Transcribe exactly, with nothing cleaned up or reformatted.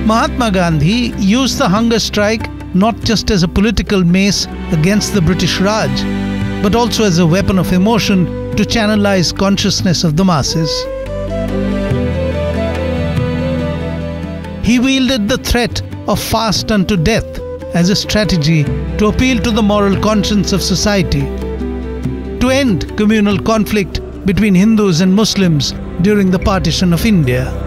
Mahatma Gandhi used the hunger strike not just as a political mace against the British Raj, but also as a weapon of emotion to channelize consciousness of the masses. He wielded the threat of fast unto death as a strategy to appeal to the moral conscience of society, to end communal conflict between Hindus and Muslims during the partition of India.